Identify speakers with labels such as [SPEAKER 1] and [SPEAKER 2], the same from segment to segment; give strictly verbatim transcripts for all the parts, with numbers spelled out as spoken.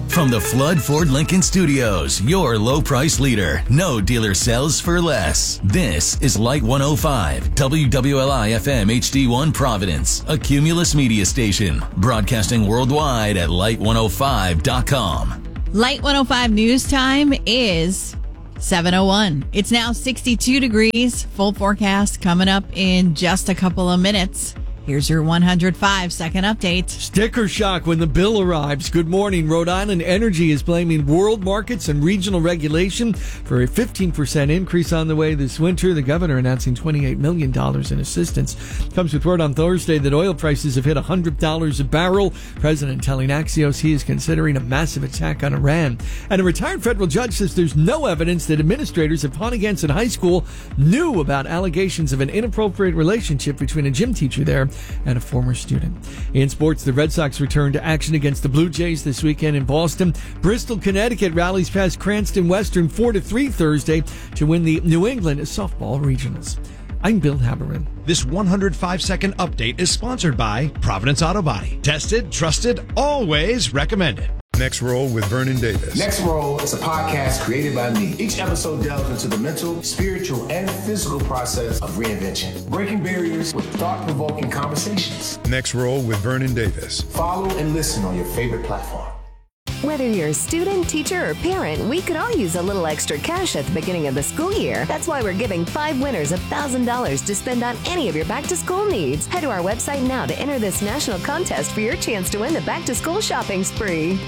[SPEAKER 1] From the Flood Ford Lincoln Studios, your low price leader. No dealer sells for less. This is Light one oh five, W W L I F M H D one Providence, a Cumulus media station. Broadcasting worldwide at light one oh five dot com.
[SPEAKER 2] Light one oh five news time is seven oh one. It's now sixty-two degrees. Full forecast coming up in just a couple of minutes. Here's your one hundred five second update.
[SPEAKER 3] Sticker shock when the bill arrives. Good morning. Rhode Island Energy is blaming world markets and regional regulation for a fifteen percent increase on the way this winter. The governor announcing twenty-eight million dollars in assistance. Comes with word on Thursday that oil prices have hit one hundred dollars a barrel. President telling Axios he is considering a massive attack on Iran. And a retired federal judge says there's no evidence that administrators at Pontiganson High School knew about allegations of an inappropriate relationship between a gym teacher there and a former student. In sports, the Red Sox return to action against the Blue Jays this weekend in Boston. Bristol, Connecticut rallies past Cranston Western four to three Thursday to win the New England Softball Regionals. I'm Bill Haberin.
[SPEAKER 4] This one hundred five second update is sponsored by Providence Auto Body. Tested, trusted, always recommended.
[SPEAKER 5] Next Roll with Vernon Davis.
[SPEAKER 6] Next Roll is a podcast created by me. Each episode delves into the mental, spiritual, and physical process of reinvention, breaking barriers with thought-provoking conversations.
[SPEAKER 5] Next Roll with Vernon Davis.
[SPEAKER 6] Follow and listen on your favorite platform.
[SPEAKER 7] Whether you're a student, teacher, or parent, we could all use a little extra cash at the beginning of the school year. That's why we're giving five winners one thousand dollars to spend on any of your back-to-school needs. Head to our website now to enter this national contest for your chance to win the back-to-school shopping spree.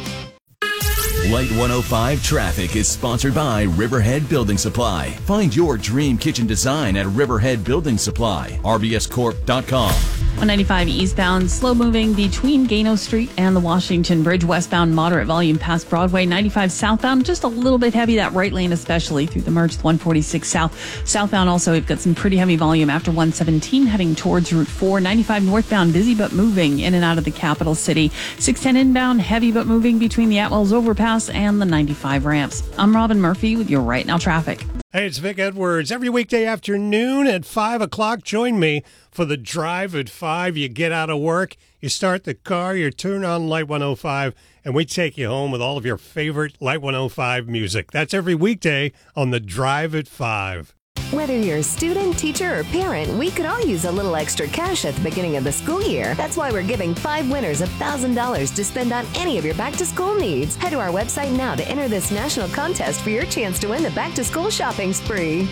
[SPEAKER 1] Light one oh five traffic is sponsored by Riverhead Building Supply. Find your dream kitchen design at Riverhead Building Supply, R B S corp dot com.
[SPEAKER 8] one ninety-five eastbound, slow moving between Gano Street and the Washington Bridge. Westbound, moderate volume past Broadway. ninety-five southbound, just a little bit heavy, that right lane especially through the merge with one forty-six south. Southbound also, we've got some pretty heavy volume after one seventeen heading towards Route four. ninety-five northbound, busy but moving in and out of the capital city. six ten inbound, heavy but moving between the Atwells overpass and the ninety-five ramps. I'm Robin Murphy with your Right Now Traffic.
[SPEAKER 9] Hey, it's Vic Edwards. Every weekday afternoon at five o'clock, join me for the Drive at five. You get out of work, you start the car, you turn on Light one oh five, and we take you home with all of your favorite Light one oh five music. That's every weekday on the Drive at five.
[SPEAKER 7] Whether you're a student, teacher, or parent, we could all use a little extra cash at the beginning of the school year. That's why we're giving five winners one thousand dollars to spend on any of your back-to-school needs. Head to our website now to enter this national contest for your chance to win the back-to-school shopping spree.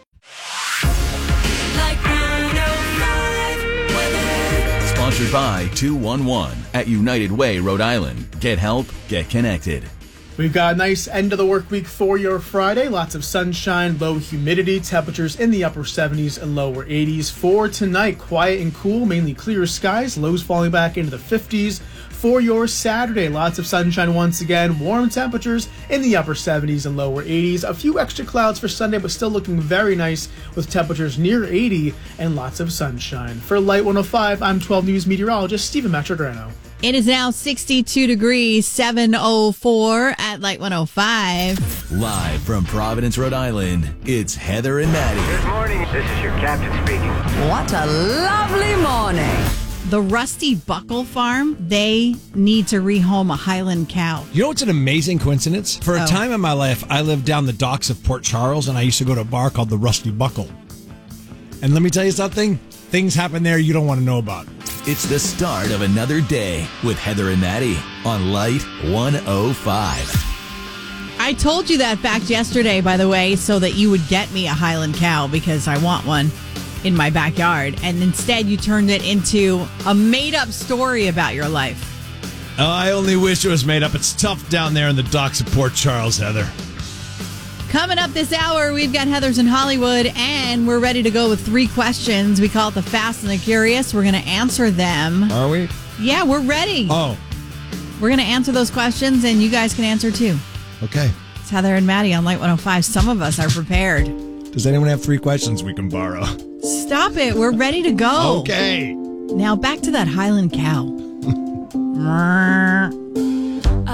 [SPEAKER 1] Sponsored by two one one at United Way, Rhode Island. Get help, get connected.
[SPEAKER 10] We've got a nice end of the work week for your Friday. Lots of sunshine, low humidity, temperatures in the upper seventies and lower eighties. For tonight, quiet and cool, mainly clear skies, lows falling back into the fifties. For your Saturday, lots of sunshine once again, warm temperatures in the upper seventies and lower eighties. A few extra clouds for Sunday, but still looking very nice with temperatures near eighty and lots of sunshine. For Light one oh five, I'm twelve News meteorologist Stephen Matrigrano.
[SPEAKER 2] It is now sixty-two degrees, seven oh four at Light one oh five.
[SPEAKER 1] Live from Providence, Rhode Island, it's Heather and Maddie.
[SPEAKER 11] Good morning. This is your captain speaking.
[SPEAKER 12] What a lovely morning.
[SPEAKER 2] The Rusty Buckle Farm, they need to rehome a Highland cow.
[SPEAKER 13] You know what's an amazing coincidence? For a
[SPEAKER 2] Oh.
[SPEAKER 13] time in my life, I lived down the docks of Port Charles, and I used to go to a bar called the Rusty Buckle. And let me tell you something, things happen there you don't want to know about.
[SPEAKER 1] It's the start of another day with Heather and Maddie on Light one oh five.
[SPEAKER 2] I told you that fact yesterday, by the way, so that you would get me a Highland cow because I want one in my backyard. And instead, you turned it into a made-up story about your life.
[SPEAKER 13] Oh, I only wish it was made up. It's tough down there in the docks of Port Charles, Heather.
[SPEAKER 2] Coming up this hour, we've got Heather's in Hollywood, and we're ready to go with three questions. We call it the Fast and the Curious. We're going to answer them.
[SPEAKER 13] Are we?
[SPEAKER 2] Yeah, we're ready.
[SPEAKER 13] Oh.
[SPEAKER 2] We're going to answer those questions, and you guys can answer too.
[SPEAKER 13] Okay.
[SPEAKER 2] It's Heather and Maddie on Light one oh five. Some of us are prepared.
[SPEAKER 13] Does anyone have three questions we can borrow?
[SPEAKER 2] Stop it. We're ready to go.
[SPEAKER 13] Okay.
[SPEAKER 2] Now back to that Highland cow.